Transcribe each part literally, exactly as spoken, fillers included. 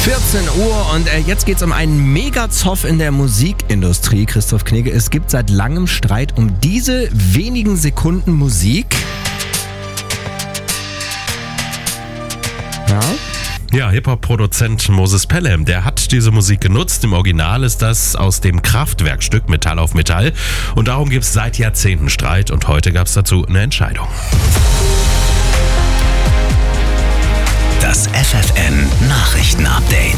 vierzehn Uhr und äh, jetzt geht's um einen Megazoff in der Musikindustrie. Christoph Knigge, es gibt seit langem Streit um diese wenigen Sekunden Musik. Ja? Ja, Hip-Hop-Produzent Moses Pelham, der hat diese Musik genutzt. Im Original ist das aus dem Kraftwerkstück Metall auf Metall. Und darum gibt es seit Jahrzehnten Streit und heute gab es dazu eine Entscheidung. Das F F N Nachrichten-Update.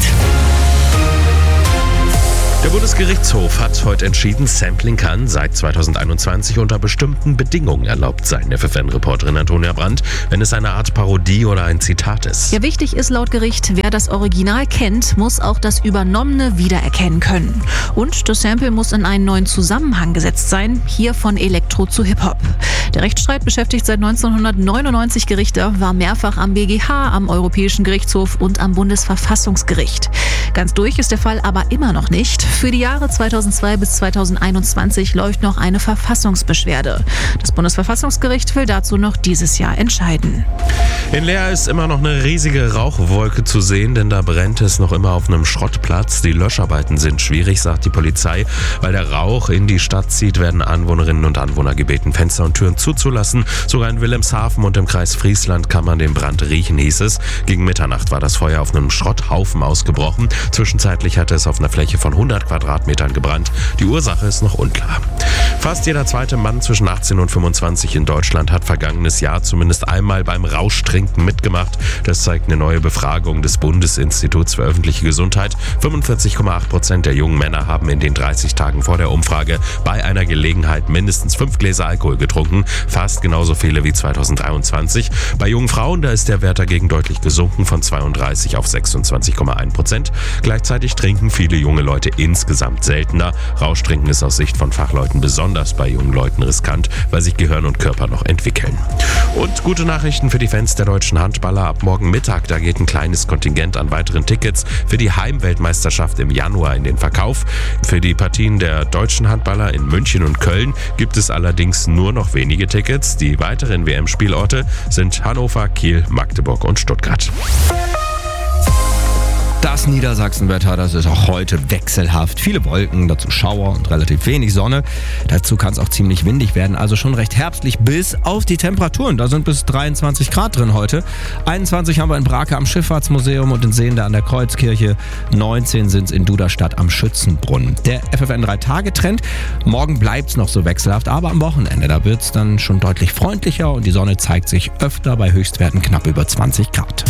Der Bundesgerichtshof hat heute entschieden, Sampling kann seit zweitausendeinundzwanzig unter bestimmten Bedingungen erlaubt sein. F F N-Reporterin Antonia Brandt, wenn es eine Art Parodie oder ein Zitat ist. Ja, wichtig ist laut Gericht, wer das Original kennt, muss auch das Übernommene wiedererkennen können. Und das Sample muss in einen neuen Zusammenhang gesetzt sein, hier von Elektro zu Hip-Hop. Der Rechtsstreit beschäftigt seit neunzehnhundertneunundneunzig Gerichte, war mehrfach am B G H, am Europäischen Gerichtshof und am Bundesverfassungsgericht. Ganz durch ist der Fall aber immer noch nicht. Für die Jahre zweitausendzwei bis zweitausendeinundzwanzig läuft noch eine Verfassungsbeschwerde. Das Bundesverfassungsgericht will dazu noch dieses Jahr entscheiden. In Leer ist immer noch eine riesige Rauchwolke zu sehen, denn da brennt es noch immer auf einem Schrottplatz. Die Löscharbeiten sind schwierig, sagt die Polizei. Weil der Rauch in die Stadt zieht, werden Anwohnerinnen und Anwohner gebeten, Fenster und Türen zuzulassen. Sogar in Wilhelmshaven und im Kreis Friesland kann man den Brand riechen, hieß es. Gegen Mitternacht war das Feuer auf einem Schrotthaufen ausgebrochen. Zwischenzeitlich hatte es auf einer Fläche von hundert Quadratmetern gebrannt. Die Ursache ist noch unklar. Fast jeder zweite Mann zwischen achtzehn und fünfundzwanzig in Deutschland hat vergangenes Jahr zumindest einmal beim Rauschtrinken mitgemacht. Das zeigt eine neue Befragung des Bundesinstituts für öffentliche Gesundheit. fünfundvierzig Komma acht Prozent der jungen Männer haben in den dreißig Tagen vor der Umfrage bei einer Gelegenheit mindestens fünf Gläser Alkohol getrunken. Fast genauso viele wie zweitausenddreiundzwanzig. Bei jungen Frauen, da ist der Wert dagegen deutlich gesunken von zweiunddreißig auf sechsundzwanzig Komma eins Prozent. Gleichzeitig trinken viele junge Leute insgesamt seltener. Rauschtrinken ist aus Sicht von Fachleuten besonders bei jungen Leuten riskant, weil sich Gehirn und Körper noch entwickeln. Und gute Nachrichten für die Fans der deutschen Handballer. Ab morgen Mittag, da geht ein kleines Kontingent an weiteren Tickets für die Heimweltmeisterschaft im Januar in den Verkauf. Für die Partien der deutschen Handballer in München und Köln gibt es allerdings nur noch wenige Tickets. Die weiteren W M-Spielorte sind Hannover, Kiel, Magdeburg und Stuttgart. Das Niedersachsenwetter, das ist auch heute wechselhaft. Viele Wolken, dazu Schauer und relativ wenig Sonne. Dazu kann es auch ziemlich windig werden, also schon recht herbstlich bis auf die Temperaturen. Da sind bis dreiundzwanzig Grad drin heute. einundzwanzig haben wir in Brake am Schifffahrtsmuseum und in Sehnde an der Kreuzkirche. neunzehn sind es in Duderstadt am Schützenbrunnen. Der F F N drei Tage Trend. Morgen bleibt es noch so wechselhaft, aber am Wochenende, da wird es dann schon deutlich freundlicher und die Sonne zeigt sich öfter bei Höchstwerten knapp über zwanzig Grad.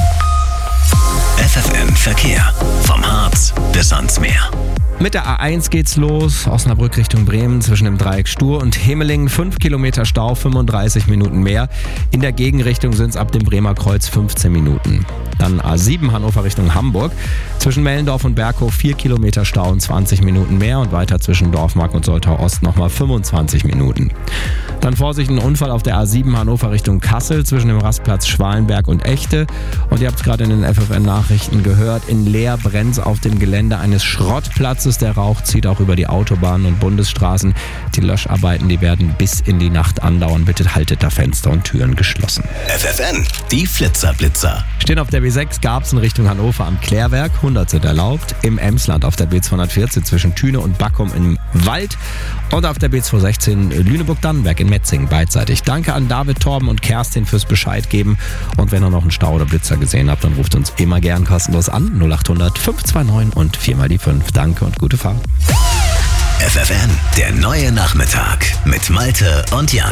F F N Verkehr. Vom Harz bis ans Meer. Mit der A eins geht's los, Osnabrück Richtung Bremen zwischen dem Dreieck Stur und Hemelingen. fünf Kilometer Stau, fünfunddreißig Minuten mehr. In der Gegenrichtung sind es ab dem Bremer Kreuz fünfzehn Minuten. Dann A sieben Hannover Richtung Hamburg. Zwischen Mellendorf und Berghof vier Kilometer Stau und zwanzig Minuten mehr. Und weiter zwischen Dorfmark und Soltau Ost nochmal fünfundzwanzig Minuten. Dann Vorsicht, ein Unfall auf der A sieben Hannover Richtung Kassel zwischen dem Rastplatz Schwalenberg und Echte. Und ihr habt es gerade in den F F N-Nachrichten gehört, in Leer brennt auf dem Gelände eines Schrottplatzes. Der Rauch zieht auch über die Autobahnen und Bundesstraßen. Die Löscharbeiten, die werden bis in die Nacht andauern. Bitte haltet da Fenster und Türen geschlossen. F F N, die Flitzerblitzer. Stehen auf der B sechs Garbsen Richtung Hannover am Klärwerk. hundert sind erlaubt. Im Emsland auf der B zweihundertvierzehn zwischen Thüne und Backum im Wald. Und auf der B zweihundertsechzehn Lüneburg-Dannenberg in Metzingen beidseitig. Danke an David, Torben und Kerstin fürs Bescheid geben. Und wenn ihr noch einen Stau oder Blitzer gesehen habt, dann ruft uns immer gern kostenlos an. null acht hundert fünf zwei neun und vier mal die fünf. Danke und gute Fahrt. F F N, der neue Nachmittag mit Malte und Jan.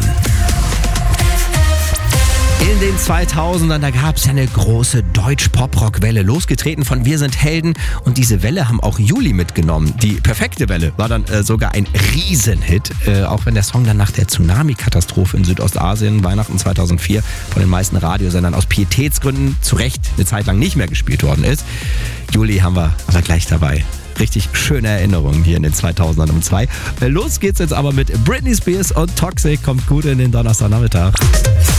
In den zweitausendern, da gab es ja eine große Deutsch-Pop-Rock-Welle, losgetreten von Wir sind Helden. Und diese Welle haben auch Juli mitgenommen. Die perfekte Welle war dann äh, sogar ein Riesenhit. Äh, auch wenn der Song dann nach der Tsunami-Katastrophe in Südostasien, Weihnachten zweitausendvier, von den meisten Radiosendern aus Pietätsgründen zu Recht eine Zeit lang nicht mehr gespielt worden ist. Juli haben wir aber gleich dabei. Richtig schöne Erinnerungen hier in den zweitausendern um zwei. Los geht's jetzt aber mit Britney Spears und Toxic. Kommt gut in den Donnerstagnachmittag.